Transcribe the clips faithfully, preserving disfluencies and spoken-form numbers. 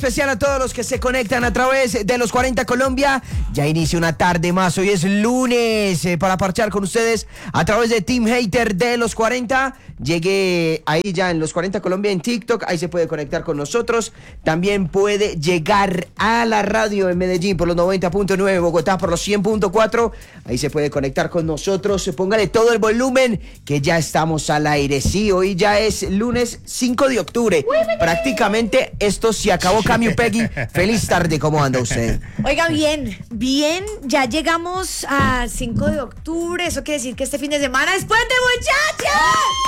Especial a todos los que se conectan a través de los cuarenta Colombia. Ya inicia una tarde más. Hoy es lunes eh, para parchar con ustedes a través de Team Hater de los cuarenta. Llegué ahí ya en los cuarenta Colombia en TikTok. Ahí se puede conectar con nosotros. También puede llegar a la radio en Medellín por los noventa punto nueve, Bogotá por los cien punto cuatro. Ahí se puede conectar con nosotros. Póngale todo el volumen que ya estamos al aire. Sí, hoy ya es lunes cinco de octubre. Prácticamente esto se acabó. Cami Peggy, feliz tarde, ¿cómo anda usted? Oiga, bien, bien, ya llegamos a cinco de octubre, eso quiere decir que este fin de semana es puente, muchachos.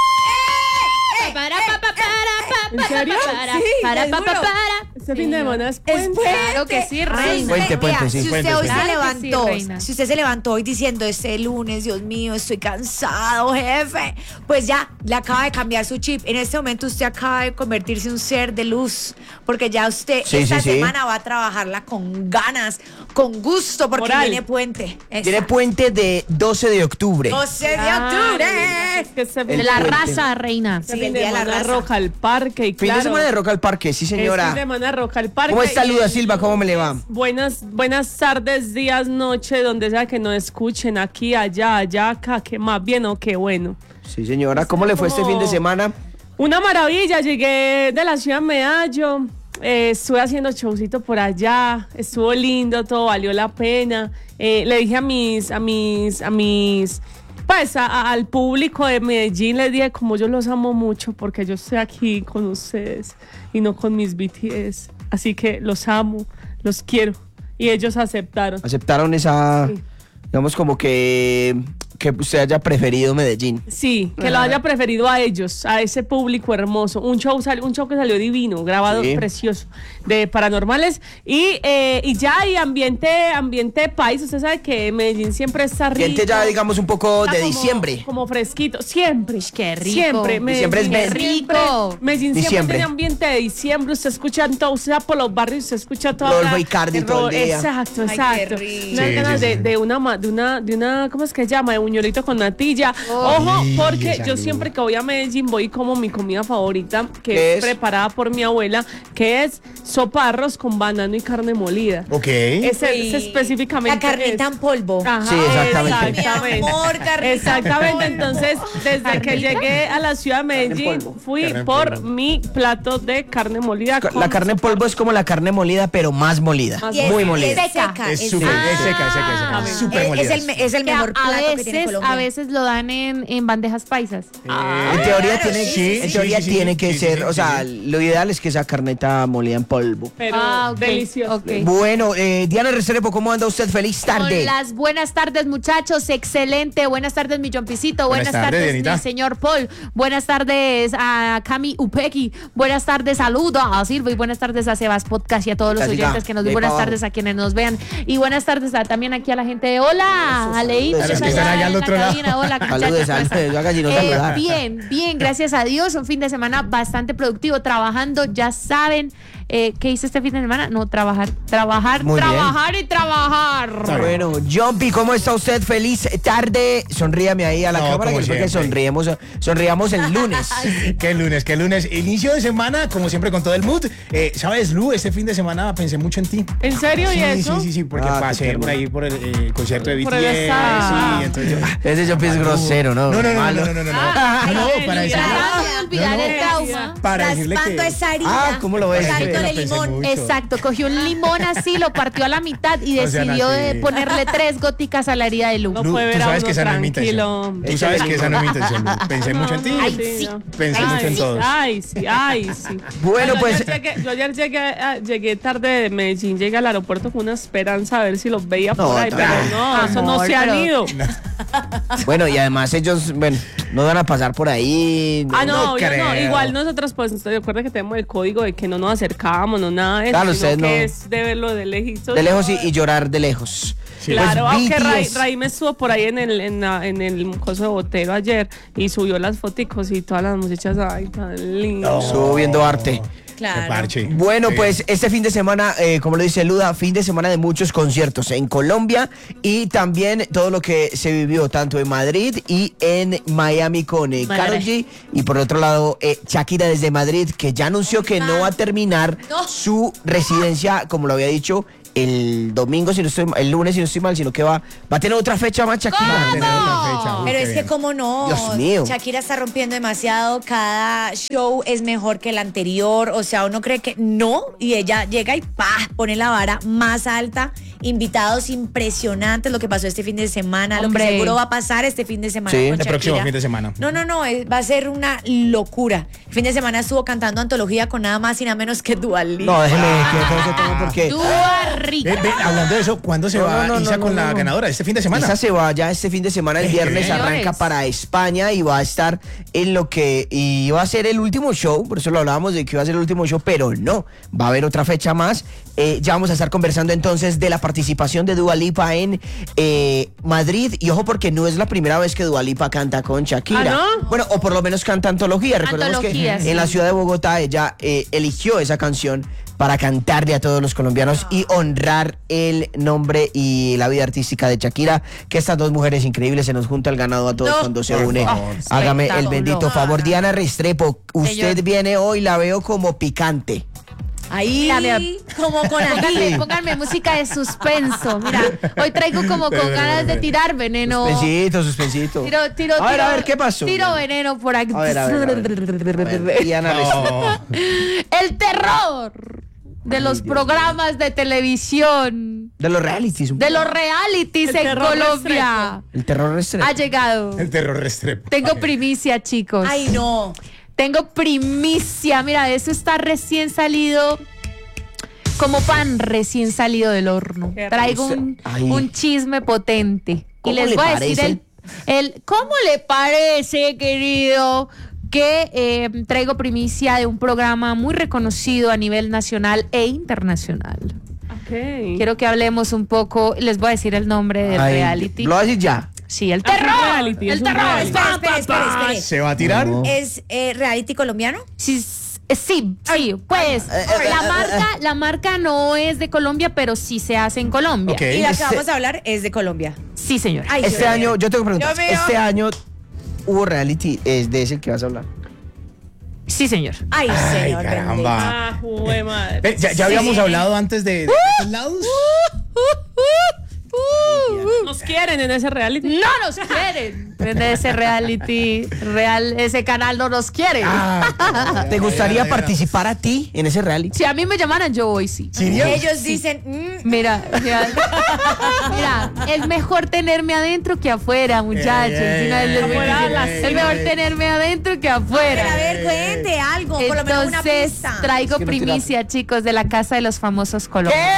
¡Eh! ¡Eh! Para, para, para, para, ¿En serio? para, Sí, para, te para, juro. para. Este fin de semana es Es puente. puente. Claro que sí, reina. Puente, puente, Vea, sí. Si Puente, usted hoy puente. se Claro que sí, levantó, reina. si usted se levantó hoy diciendo este lunes, Dios mío, estoy cansado, jefe, pues ya le acaba de cambiar su chip. En este momento usted acaba de convertirse en un ser de luz, porque ya usted Sí, esta sí, sí. semana va a trabajarla con ganas, con gusto, porque Moral. viene puente. Tiene puente de doce de octubre. doce de Claro, octubre. es que este fin El De la puente. raza, reina. este Sí, fin el de día de la semana raza. Rock al Parque y Fin claro, de semana de Rock al Parque, sí es fin de señora. semana Rock al Parque. ¿Cómo está y Luda el Silva? ¿Cómo me le va? Buenas, buenas tardes, días, noche, donde sea que nos escuchen, aquí, allá, allá, acá, que más bien o qué bueno. Sí señora, ¿cómo le fue este fin de semana? Una maravilla, llegué de la ciudad de Medallo, eh, estuve haciendo showcito por allá, estuvo lindo, todo valió la pena. Eh, le dije a mis, a mis, a mis, pues a- a- al público de Medellín, les dije como yo los amo mucho porque yo estoy aquí con ustedes y no con mis B T S. Así que los amo, los quiero. Y ellos aceptaron. Aceptaron esa, Sí. digamos como que, que usted haya preferido Medellín. Sí, que lo haya preferido a ellos, a ese público hermoso. Un show, sal- un show que salió divino, grabado Sí. precioso, de paranormales. Y, eh, y ya hay ambiente, ambiente país. Usted sabe que Medellín siempre está rico. Gente ya digamos un poco está de como- diciembre. Como fresquito, siempre. Qué rico. Siempre. Diciembre es Medellín ven- siempre- rico. Medellín siempre Diciembre. tiene ambiente de diciembre. Usted escucha en todo, usted va por los barrios, usted escucha todo. Rodolfo Icardi todo el día. Exacto, Ay, qué exacto. rico. Unas Sí, ganas sí, de, sí. de una, ma- de una, de una, ¿cómo es que se llama? De buñuelito con natilla. Ojo, Ay, porque esa yo luz. siempre que voy a Medellín voy como mi comida favorita, que ¿Qué es, es? preparada por mi abuela, que es sopa de arroz con banano y carne molida. Ok. Ese, Uy, ese específicamente La carnita es- en polvo. Ajá, Sí, exactamente. exactamente. Mi amor, carnita en Exactamente, polvo. entonces desde que llegué a la ciudad de Medellín polvo. fui Carne en por polvo. mi plato de carne molida. La con carne en polvo es como la carne molida, pero más molida. Más Y es- Muy molida. Es seca. Es súper, seca. es seca, es seca, es seca. Ah, Es súper Es, molida. es el, me- es el Que mejor a plato que tiene veces, Colombia. a veces lo dan en, en bandejas paisas. En teoría claro, tiene, sí, en sí, teoría sí, sí, tiene sí, que sí, ser, sí, o sí, sea, sí. lo ideal es que esa carneta molida en polvo. pero Ah, ok, delicioso. ok. Bueno, eh, Diana Restrepo, ¿cómo anda usted? Feliz tarde. Con las buenas tardes, muchachos. Excelente. Buenas tardes, mi Jompicito. Buenas, Buenas tardes, tardes, Dianita. mi señor Paul. Buenas tardes a Cami Upeki. Buenas tardes, saludo a Silva. Y buenas tardes a Sebas Podcast y a todos los Casica, oyentes que nos de ahí ven. Buenas para tardes a quienes nos vean. Y buenas tardes a- también aquí a la gente de Hola, a Leito, A los que que está están allá al en la otro lado. cabina. Hola, Saludos, muchachos. saludos, yo haga allí no Eh, saludar. bien, bien, gracias a Dios. Un fin de semana bastante productivo, trabajando. Ya saben eh, qué hice este fin de semana. No, trabajar, trabajar, Muy bien. trabajar y trabajar. Bueno, Jumpy, ¿cómo está usted? Feliz tarde. Sonríame ahí a la No, cámara como que después que siempre. sonríamos, sonríamos el lunes. Qué lunes, qué lunes. Inicio de semana, como siempre, con todo el mood. Eh, ¿Sabes, Lu? Este fin de semana pensé mucho en ti. ¿En serio? Sí, ¿Y eso? sí, sí, sí, porque Ah, qué pasé tierno. por ahí por el eh, concierto de Por B T el S. estado. Sí, entonces yo. ah, Ese Jumpy es Lu. grosero, ¿no? No, no, no, Malo. no, no, no, no. Ah, No, ay, para ay, decirle. Tratando de olvidar No, el no. trauma. Para decirle Raspando que. esa harina. Ah, ¿cómo lo ves? Echándole La pensé limón. mucho. Exacto, cogió un limón así, lo partió a la mitad y O sea, decidió Nancy. de ponerle tres góticas a la herida de Lu. No Lu, puede tú ver a sabes uno que esa no es mi tranquilo. intención. Tú sabes que esa no es mi intención. Lu. Pensé mucho en ti. Ay, sí. Pensé Ay, mucho en sí, todos. Ay, sí, ay, sí. Bueno, Yo pues- ayer llegué- yo ayer llegué, ah, llegué tarde de Medellín, llegué al aeropuerto con una esperanza a ver si los veía No, por ahí, no. pero no, eso no Amor, se han pero- ido. Bueno, y además ellos, bueno, no van a pasar por ahí. Ah, no, No yo no, creo. igual nosotros, pues, recuerda que tenemos el código de que no nos acercábamos, no nada de eso, Claro, sino ustedes que no. es de verlo de lejitos. De lejos y, y llorar de lejos. Claro, Pues aunque Ray, B T S. Ray me estuvo por ahí en el, en, la- en el coso de Botero ayer y subió las foticos y todas las muchachas, ay, tan lindas. Estuvo viendo arte. Claro. Qué parche. Bueno, Sí. pues este fin de semana, eh, como lo dice Luda, fin de semana de muchos conciertos en Colombia y también todo lo que se vivió tanto en Madrid y en Miami con eh, Madre. Karol G. Y por otro lado, eh, Shakira desde Madrid, que ya anunció que no va a terminar No. su residencia, como lo había dicho, el domingo, si no estoy, el lunes, si no estoy mal, sino que va, va a tener otra fecha más Shakira. Va a tener otra fecha. Uy, Pero qué es que bien. cómo no, Dios mío. Shakira está rompiendo demasiado, cada show es mejor que el anterior, o sea, uno cree que no, y ella llega y pa, pone la vara más alta, invitados impresionantes, lo que pasó este fin de semana, Hombre. lo que seguro va a pasar este fin de semana Sí. con El próximo Shakira. fin de semana. No, no, no, es- va a ser una locura. El fin de semana estuvo cantando antología con nada más y nada menos que Dua Lipa. No, déjeme que todo ese tema porque Dua Rica. Ven, ven, hablando de eso, ¿cuándo se No, va no, no, Isa no, con no, la no. ganadora? ¿Este fin de semana? Isa se va ya este fin de semana, el Eh, viernes qué bien. arranca Señores. para España y va a estar en lo que y va a ser el último show, por eso lo hablábamos de que iba a ser el último show, pero no, va a haber otra fecha más. Eh, ya vamos a estar conversando entonces de la participación de Dua Lipa en eh, Madrid y ojo porque no es la primera vez que Dua Lipa canta con Shakira. ¿Ah, no? Bueno, o por lo menos canta antología. Recordemos Antología, que sí. en la ciudad de Bogotá ella eh, eligió esa canción para cantarle a todos los colombianos y honrar el nombre y la vida artística de Shakira, que estas dos mujeres increíbles se nos junta el ganado a todos No, cuando se por une. favor. Hágame el Espectáculo. bendito favor. Diana Restrepo, usted Señor. viene hoy, la veo como picante. Ahí, Mira, mira. como con Pónganme, ají. pónganme música de suspenso. Mira, hoy traigo como con Pero, ganas pero, de pero. tirar veneno. Suspensito, suspensito. Tiro, tiro, a ver, tiro. a ver, ¿qué pasó? Tiro veneno por aquí. A ver, a ver, a ver. A ver, Diana Restrepo. No. El terror de los programas de televisión, De los realities. un de poco. los realities El en terror Colombia. El terror Restrepo. Ha llegado. El terror Restrepo. Tengo primicia, chicos. Ay, no. Tengo primicia. Mira, eso está recién salido. Como pan recién salido del horno. Qué Traigo rico. un, Ay. un chisme potente. Y ¿Cómo les le voy a decir parece? el, el. ¿Cómo le parece, querido? Que eh, traigo primicia de un programa muy reconocido a nivel nacional e internacional. Ok. Quiero que hablemos un poco. Les voy a decir el nombre del Ay, reality. Lo voy a decir ya. Sí, el Ah, es un terror. reality, es el un terror. reality. Espera, espera, espera, espera. ¿Se va a tirar? No. ¿Es eh, reality colombiano? Sí, s- sí, sí, pues ay, ay, la ay, marca, la marca no es de Colombia, pero sí se hace en Colombia. Ok. Y la que Este- vamos a hablar es de Colombia. Sí, señor. Ay, Este Dios año, mío. yo tengo que preguntar, Dios mío. este año hubo reality, es de ese que vas a hablar. Sí, señor. Ay, Ay, señor. caramba. bendito. Ah, jue madre. Eh, ya, ya habíamos Sí. hablado antes de, de esos lados. Nos quieren en ese reality. No nos quieren. En ese reality real, ese canal no nos quiere. Ah, ¿Te gustaría participar a ti en ese reality? Si a mí me llamaran, yo voy, sí. ¿Siria? Ellos dicen, mm, Mira, mira, mira, es mejor tenerme adentro que afuera, muchachos. Ey, De una vez les voy afuera diciendo, las- es mejor tenerme adentro que afuera. pero a ver, cuente algo, por lo menos una Entonces, pista. traigo Es que no primicia, chicos, de la casa de los famosos colombianos.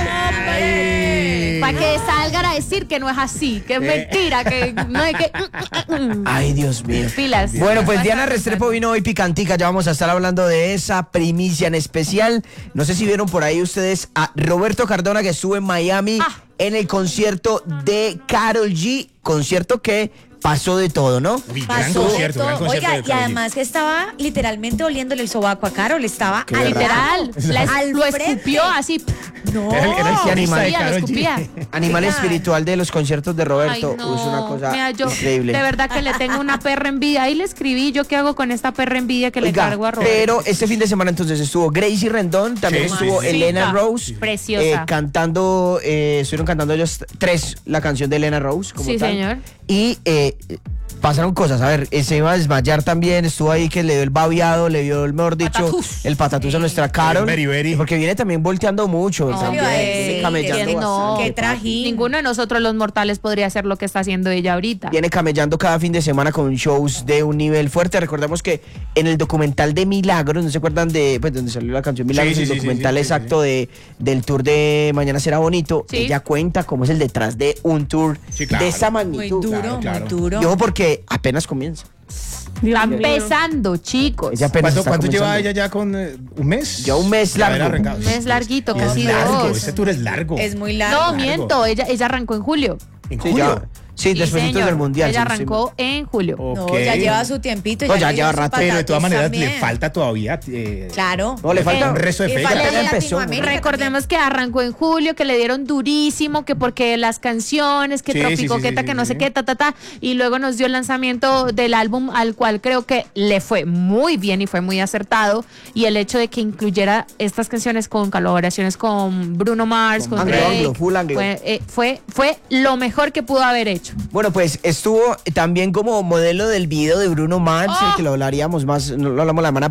Ay. Para que salgan a decir que no es así, que es mentira, que no es que. Ay, Dios mío. Pilas. Bueno, pues Diana Restrepo vino hoy picantica, ya vamos a estar hablando de esa primicia en especial. No sé si vieron por ahí ustedes a Roberto Cardona que estuvo en Miami Ah. en el concierto de Karol G, concierto que pasó de todo, ¿no? Uy, gran Pasó de concierto, gran todo. concierto Oiga, de y Karol G. además que estaba literalmente oliéndole el sobaco a Karol, estaba Qué al Literal, lado, la- al lo frente. escupió así. No. Era el- era el Qué animal. pianista de Escupía, lo Karol G. escupía. Animal Oiga. espiritual de los conciertos de Roberto. Ay, no. Es una cosa Mira, yo, increíble. de verdad que le tengo una perra envidia. Ahí le escribí, yo qué hago con esta perra envidia que le Oiga, cargo a Roberto. pero este fin de semana entonces estuvo Gracie Rendón, también Sí, estuvo sí, sí. Elena Rose. Preciosa. eh, cantando, eh, estuvieron cantando ellos tres la canción de Elena Rose. Como Sí, tal. señor. Y eh, pasaron cosas, a ver, eh, se iba a desmayar también, estuvo ahí que le dio el babiado, le dio el mejor dicho, Patatús. el patatús a nuestra Carol. Beri, beri. Porque viene también volteando mucho. No, también, hombre, viene sí, camellando tiene- no. bastante, Qué trajín. Ninguno de nosotros los mortales podría hacer lo que está haciendo ella ahorita. Viene camellando cada fin de semana con shows de un nivel fuerte. Recordemos que en el documental de Milagros, ¿no se acuerdan de pues donde salió la canción Milagros? Sí, sí, el sí, documental sí, sí, exacto De, del tour de Mañana Será Bonito. Sí. Ella cuenta cómo es el detrás de un tour Sí, claro. de esa Muy magnitud. duro, Claro, claro. muy duro. Y ojo porque apenas comienza. Dios Está mío. empezando, chicos. Ella apenas ¿Cuánto, está cuánto lleva comenzando. ella ya con eh, un mes? Ya un mes De haber largo. arrancado. Un mes larguito, Es casi largo, dos. este tour es largo. Es muy largo. No, largo. miento, ella, ella arrancó en julio. En Sí, julio. ya. Sí, después señor. del Mundial. Ella sí, sí. arrancó en julio. No, Ok. ya lleva su tiempito. No, ya le lleva dio su rato. Pero de todas patatos maneras también. le falta todavía. eh, Claro. No, le falta un resto de Y fecha. falta Apenas de empezó. Latinoamérica Recordemos que arrancó en julio, que le dieron durísimo, que porque las canciones, que Sí, sí, sí, Tropicoqueta, sí, que sí, no sí. sé qué, ta, ta, ta, y luego nos dio el lanzamiento del álbum al cual creo que le fue muy bien y fue muy acertado, y el hecho de que incluyera estas canciones con colaboraciones con Bruno Mars, con, Con anglo, Drake, anglo, full anglo. Fue, eh, fue, fue lo mejor que pudo haber hecho. Bueno, pues estuvo también como modelo del video de Bruno Mars, Oh. el que lo hablaríamos más, no lo hablamos la semana